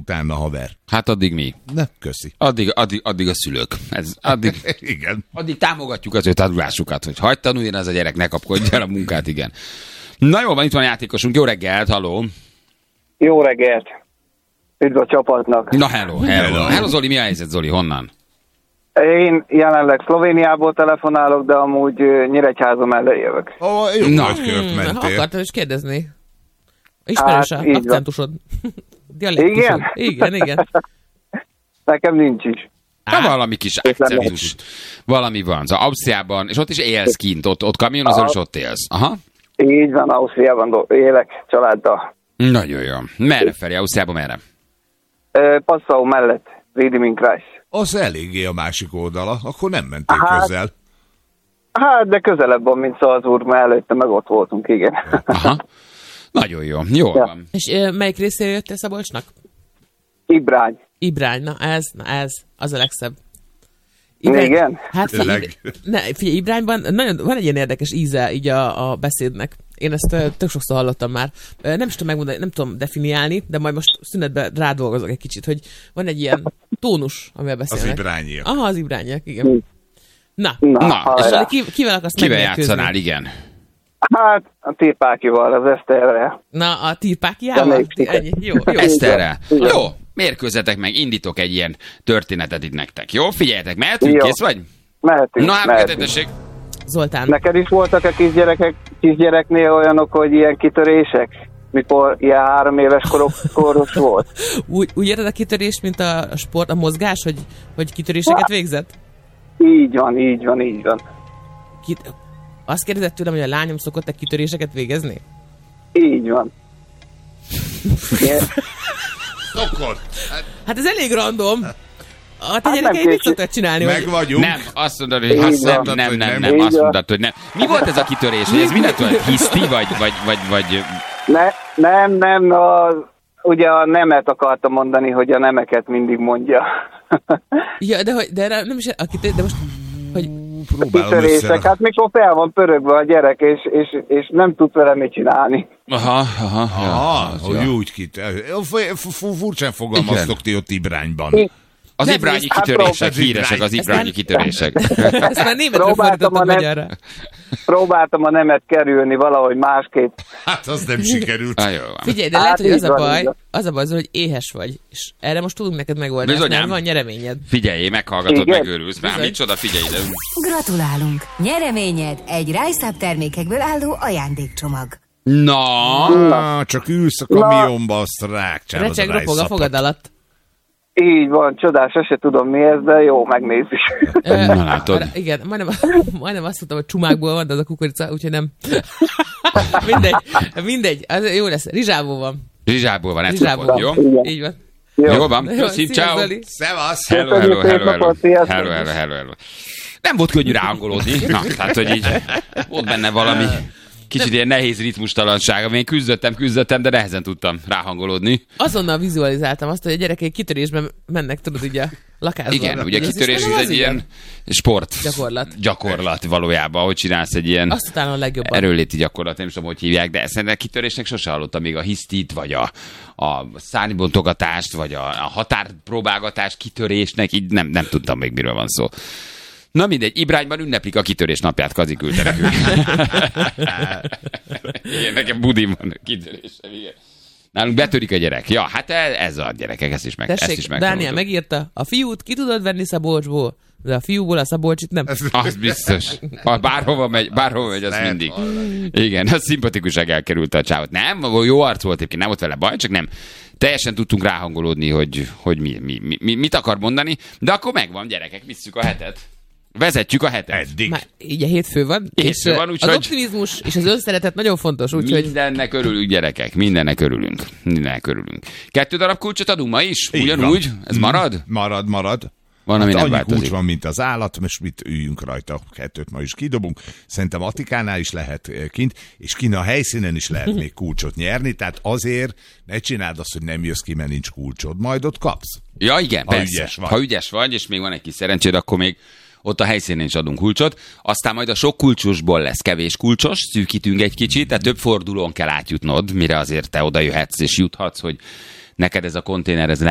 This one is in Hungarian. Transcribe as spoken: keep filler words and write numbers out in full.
utána, haver. Hát addig mi? Ne, köszi. Addig, addig, addig a szülők. Ez, addig, igen. Addig támogatjuk az ő tanulásukat, hogy hagyd tanuljon az a gyerek, ne kapkodj el a munkát, igen. Na jó, van, itt van a játékosunk. Jó reggelt, halló. Jó reggelt. Üdv a csapatnak. Na hello, hello. Hello, hello Zoli, mi a helyzet, Zoli, honnan? Én jelenleg Szlovéniából telefonálok, de amúgy Nyíregyháza mellé jövök. Ó, jó, Na. nagykört mentél. Hmm, akartam is kérdezni. Ismerős Hát, a így van. akcentusod. Dialektusod. Igen? Igen, igen. Nekem nincs is. Na, valami kis akcentus. Valami van. Szóval Ausztriában, és ott is élsz kint, ott, ott kamionozol, és ott élsz. Aha. Így van, Ausztriában do- élek családdal. Nagyon jó. Merre felé? Ausztriában merre? E, Passau mellett, Wiediming-Kreis. Az eléggé a másik oldala, akkor nem mentél Hát, közel. Hát, de közelebb van, mint Salzburg, mert előtte meg ott voltunk, igen. Aha. Nagyon jó. Jól Ja. van. És ö, melyik részére jöttél Szabolcsnak? Ibrány. Ibrány, na ez, na ez, az a legszebb. Igen? Hát figyelj, Tényleg. ne, figyelj, Ibrányban nagyon, van egy ilyen érdekes íze így a, a beszédnek. Én ezt ö, tök sokszor hallottam már. Ö, Nem is tudom megmondani, nem tudom definiálni, de majd most szünetben rádolgozok egy kicsit, hogy van egy ilyen tónus, amivel Az beszélnek. ibrányiak. Aha, az ibrányiak, igen. Na, Na, Na, és hajrá. Zoli, ki, kivel akarsz Kivel megmérkőzni? játszanál, igen. Hát, a Tépákival, az Eszterrel. Na, a tirpákiával? Reméljük. Ennyi, jó, jó. Eszterrel. Igen. Jó, mérkőzetek meg, indítok egy ilyen történetet itt nektek. Jó, figyeljetek, mehetünk, Jó. kész vagy? Mehetünk, Na hát, mehetünk. tessék. Zoltán, Neked is voltak a kisgyerekek, kisgyereknél olyanok, hogy ilyen kitörések? Mikor ilyen három éves korok, koros volt? úgy, úgy érted a kitörést, mint a sport, a mozgás, hogy, hogy kitöréseket végzett? Így van, így van, így van. Kit... Azt kérdezett tőlem, hogy a lányom szokott-e kitöréseket végezni? Így van. Igen. Szokott. Hát ez elég random. A te Hát gyerekei nem mit késő. szoktak csinálni? Meg Hogy... vagyunk. Nem, azt mondod, hogy Így azt nem, van. nem, nem, Így nem, azt van. mondod, hogy nem. Mi volt ez a kitörés? Hogy ez mindentől hiszti, vagy, vagy, vagy, vagy... Ne, nem, nem, a, ugye a nemet akartam mondani, hogy a nemeket mindig mondja. Ja, de, hogy, de nem is a kitörés, de most... Hogy... Próbálom Kitörések, össze. hát mikor fel van pörögve a gyerek, és, és, és nem tud vele mit csinálni. Aha, aha, Aha, ja, hogy ja. úgy kit. Furcsán fogalmaztok ti ott Ibrányban. I- Az Nem, ibrányi hát kitörések, próbál- híresek az Ezt ibrányi nem- kitörések. Ezt már németről Próbáltam fordítottak a nem- magyarra. Próbáltam a nemet kerülni valahogy másképp. Hát az nem sikerült. Ah, jó van. Figyelj, de Hát lehet, hogy így az a van, így baj, van. az a baj, Zoli, hogy éhes vagy. És erre most tudunk neked megoldást, Bizonyám. mert van nyereményed. Figyelj, meghallgatod, Igen. megőrülsz. Már Bizony. micsoda, figyelj ide. Gratulálunk! Nyereményed egy Rice-Up termékekből álló ajándékcsomag. Na, Ah, csak ülsz a kamionba, azt rákcsál az Recseg, a ropog a fogad alatt. Így van, csodás, se tudom mi ez, de jó, megnézzük. Ö, Na, látod. arra- Igen, majdnem, majdnem azt mondtam, hogy csumákból van, de az a kukorica, úgyhogy nem. mindegy, mindegy, az jó lesz. Rizsából van. Rizsából van, ezt Rizsából. kapod, jó? Igen. Így van. Jó van, Jó, köszi, szia, ciao. Zoli. Szevasz! Hello, hello, Köszönjük hello, szépen, hello. sziasztok. Hello, hello, hello, hello. Nem volt könnyű ráhangolódni. Na, tehát, hogy így volt benne valami kicsit ilyen nehéz ritmustalanság, amin küzdöttem, küzdöttem, de nehezen tudtam ráhangolódni. Azonnal vizualizáltam azt, hogy a gyerekei kitörésben mennek, tudod, így a lakásban. Igen, ugye Ez kitörés is nem ez az egy igen? ilyen sport. Gyakorlat. Gyakorlat valójában, hogy csinálsz egy ilyen Azt utána a legjobban. erőléti gyakorlat, nem tudom, hogy hívják, de szerintem kitörésnek sose hallottam még a hisztit, vagy a, a szárnybontogatást, vagy a, a határpróbálgatást kitörésnek, így nem, nem tudtam még, miről van szó. Na mindegy, Ibrányban ünneplik a kitörés napját, Kazi küldte nekünk. Igen, nekem budim van a kitörésem, igen. Nálunk betörik a gyerek. Ja, hát ez a gyerekek, ezt is meg, ezt is Tessék, meg. Dániel megírta, a fiút ki tudod venni Szabolcsból, de a fiúból a Szabolcsit nem. Az biztos. Ha bárhova megy, bárhova megy, az Lehet mindig. hallani. Igen, az szimpatikuság elkerült a csávot. Nem, jó arc volt egyébként, nem volt vele baj, csak nem. Teljesen tudtunk ráhangolódni, hogy, hogy mi, mi, mi, mi, mit akar mondani, de akkor megvan, gyerekek, visszük a hetet. Vezetjük a hetet. Eddig. Már így a hétfő van, Hétfő és van, ö, úgyhogy- az optimizmus és az önszeretet nagyon fontos, úgyhogy Mindennek örülünk, gyerekek, mindennek örülünk. Mindennek örülünk. Kettő darab kulcsot adunk ma is? Így Ugyanúgy? van. Ez marad? Marad, marad. Van, ami nem Annyi változik. kulcs van, mint az állat, most mit üljünk rajta, kettőt ma is kidobunk. Szerintem Atikánál is lehet eh, kint, és kint a helyszínen is lehet még kulcsot nyerni, tehát azért ne csináld azt, hogy nem jössz ki, mert nincs kulcsod, majd ott kapsz. Ja, igen, Ha persze. ügyes vagy. Ha ügyes vagy, és még van egy kis szerencséd, akkor még ott a helyszínen is adunk kulcsot. Aztán majd a sok kulcsosból lesz kevés kulcsos, szűkítünk egy kicsit, tehát több fordulón kell átjutnod, mire azért te oda jöhetsz és juthatsz, hogy neked ez a konténer ez